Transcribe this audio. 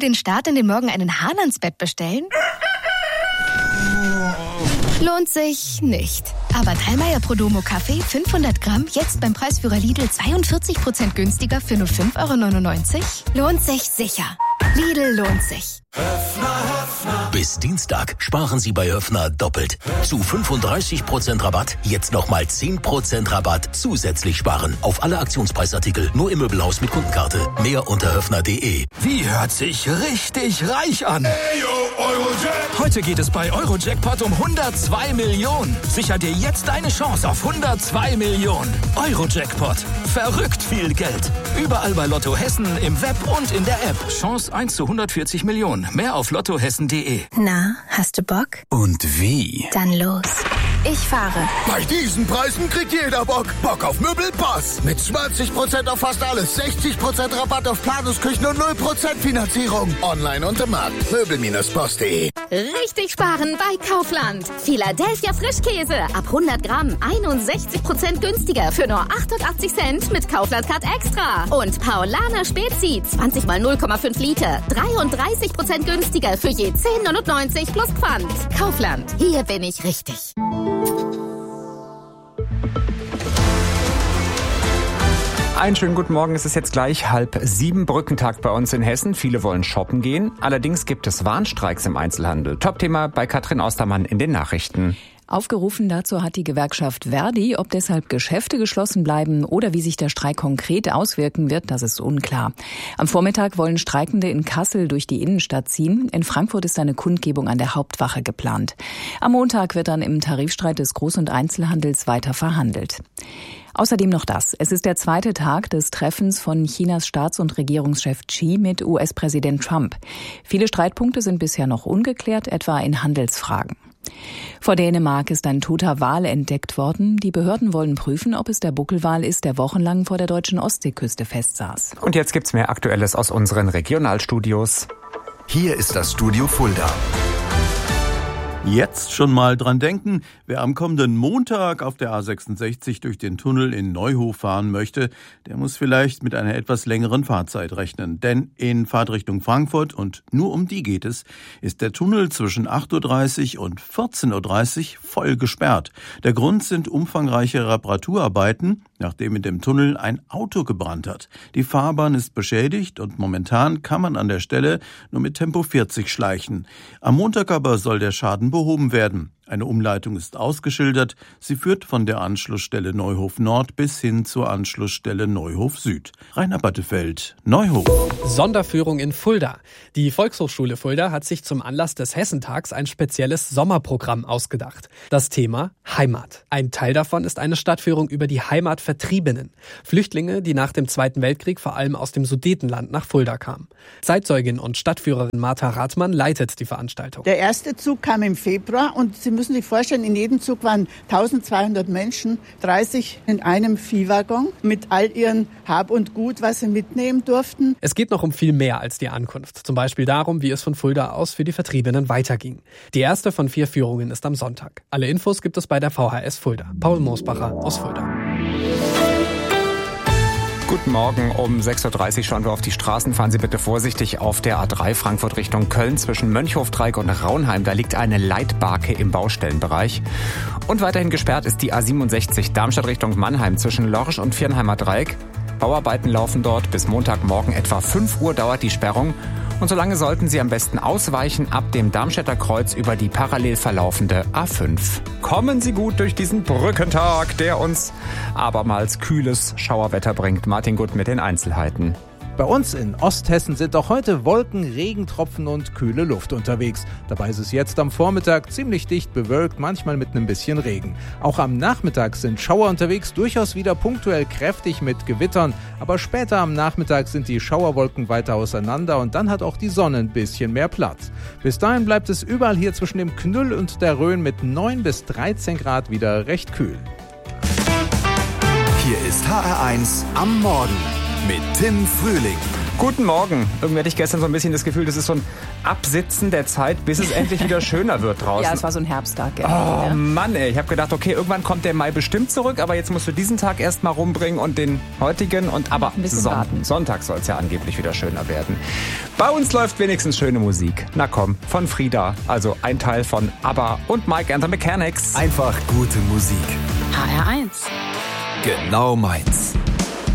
den Start in den Morgen einen Hahn ans Bett bestellen? Lohnt sich nicht. Aber Dallmayr Prodomo Kaffee 500 Gramm jetzt beim Preisführer Lidl 42% günstiger für nur 5,99 €? Lohnt sich sicher. Lidl lohnt sich. Bis Dienstag sparen Sie bei Höffner doppelt. Zu 35% Rabatt, jetzt nochmal 10% Rabatt zusätzlich sparen. Auf alle Aktionspreisartikel, nur im Möbelhaus mit Kundenkarte. Mehr unter höffner.de. Wie hört sich richtig reich an? Eurojackpot! Heute geht es bei Eurojackpot um 102 Millionen. Sicher dir jetzt deine Chance auf 102 Millionen. Eurojackpot. Verrückt viel Geld. Überall bei Lotto Hessen, im Web und in der App. Chance 1 zu 140 Millionen. Mehr auf lottohessen.de. Na, hast du Bock? Und wie? Dann los. Ich fahre. Bei diesen Preisen kriegt jeder Bock. Bock auf Möbelpass. Mit 20% auf fast alles, 60% Rabatt auf Planungsküchen und 0% Finanzierung. Online und im Markt. Möbel-Post.de. Richtig sparen bei Kaufland. Philadelphia Frischkäse. Ab 100 Gramm 61% günstiger für nur 88 Cent mit Kaufland-Card Extra. Und Paulaner Spezi. 20 mal 0,5 Liter. 33% günstiger für je 10,99 plus Pfand. Kaufland. Hier bin ich richtig. Einen schönen guten Morgen, es ist jetzt gleich 6:30, Brückentag bei uns in Hessen. Viele wollen shoppen gehen, allerdings gibt es Warnstreiks im Einzelhandel. Top-Thema bei Katrin Ostermann in den Nachrichten. Aufgerufen dazu hat die Gewerkschaft Verdi. Ob deshalb Geschäfte geschlossen bleiben oder wie sich der Streik konkret auswirken wird, das ist unklar. Am Vormittag wollen Streikende in Kassel durch die Innenstadt ziehen. In Frankfurt ist eine Kundgebung an der Hauptwache geplant. Am Montag wird dann im Tarifstreit des Groß- und Einzelhandels weiter verhandelt. Außerdem noch das. Es ist der zweite Tag des Treffens von Chinas Staats- und Regierungschef Xi mit US-Präsident Trump. Viele Streitpunkte sind bisher noch ungeklärt, etwa in Handelsfragen. Vor Dänemark ist ein toter Wal entdeckt worden. Die Behörden wollen prüfen, ob es der Buckelwal ist, der wochenlang vor der deutschen Ostseeküste festsaß. Und jetzt gibt's mehr Aktuelles aus unseren Regionalstudios. Hier ist das Studio Fulda. Jetzt schon mal dran denken, wer am kommenden Montag auf der A66 durch den Tunnel in Neuhof fahren möchte, der muss vielleicht mit einer etwas längeren Fahrzeit rechnen. Denn in Fahrtrichtung Frankfurt, und nur um die geht es, ist der Tunnel zwischen 8:30 Uhr und 14:30 Uhr voll gesperrt. Der Grund sind umfangreiche Reparaturarbeiten, nachdem in dem Tunnel ein Auto gebrannt hat. Die Fahrbahn ist beschädigt und momentan kann man an der Stelle nur mit Tempo 40 schleichen. Am Montag aber soll der Schaden behoben werden. Eine Umleitung ist ausgeschildert. Sie führt von der Anschlussstelle Neuhof Nord bis hin zur Anschlussstelle Neuhof Süd. Rainer Battefeld, Neuhof. Sonderführung in Fulda. Die Volkshochschule Fulda hat sich zum Anlass des Hessentags ein spezielles Sommerprogramm ausgedacht. Das Thema Heimat. Ein Teil davon ist eine Stadtführung über die Heimatvertriebenen. Flüchtlinge, die nach dem Zweiten Weltkrieg vor allem aus dem Sudetenland nach Fulda kamen. Zeitzeugin und Stadtführerin Martha Rathmann leitet die Veranstaltung. Der erste Zug kam im Februar und Sie müssen sich vorstellen, in jedem Zug waren 1200 Menschen, 30 in einem Viehwaggon mit all ihren Hab und Gut, was sie mitnehmen durften. Es geht noch um viel mehr als die Ankunft. Zum Beispiel darum, wie es von Fulda aus für die Vertriebenen weiterging. Die erste von 4 Führungen ist am Sonntag. Alle Infos gibt es bei der VHS Fulda. Paul Moosbacher aus Fulda. Guten Morgen, um 6:30 Uhr schauen wir auf die Straßen. Fahren Sie bitte vorsichtig auf der A3 Frankfurt Richtung Köln zwischen Mönchhofdreieck und Raunheim. Da liegt eine Leitbarke im Baustellenbereich. Und weiterhin gesperrt ist die A67 Darmstadt Richtung Mannheim zwischen Lorsch und Viernheimer Dreieck. Bauarbeiten laufen dort. Bis Montagmorgen etwa 5 Uhr dauert die Sperrung. Und solange sollten Sie am besten ausweichen ab dem Darmstädter Kreuz über die parallel verlaufende A5. Kommen Sie gut durch diesen Brückentag, der uns abermals kühles Schauerwetter bringt. Martin Gutt mit den Einzelheiten. Bei uns in Osthessen sind auch heute Wolken, Regentropfen und kühle Luft unterwegs. Dabei ist es jetzt am Vormittag ziemlich dicht bewölkt, manchmal mit einem bisschen Regen. Auch am Nachmittag sind Schauer unterwegs, durchaus wieder punktuell kräftig mit Gewittern. Aber später am Nachmittag sind die Schauerwolken weiter auseinander und dann hat auch die Sonne ein bisschen mehr Platz. Bis dahin bleibt es überall hier zwischen dem Knüll und der Rhön mit 9 bis 13 Grad wieder recht kühl. Hier ist HR1 am Morgen mit Tim Frühling. Guten Morgen. Irgendwie hatte ich gestern so ein bisschen das Gefühl, das ist so ein Absitzen der Zeit, bis es endlich wieder schöner wird draußen. Ja, es war so ein Herbsttag. Oh Mann, ey. Ich habe gedacht, okay, irgendwann kommt der Mai bestimmt zurück, aber jetzt musst du diesen Tag erst mal rumbringen und den heutigen. Aber Sonntag soll es ja angeblich wieder schöner werden. Bei uns läuft wenigstens schöne Musik. Na komm, von Frida, also ein Teil von ABBA und Mike and the Mechanics. Einfach gute Musik. HR1. Genau meins.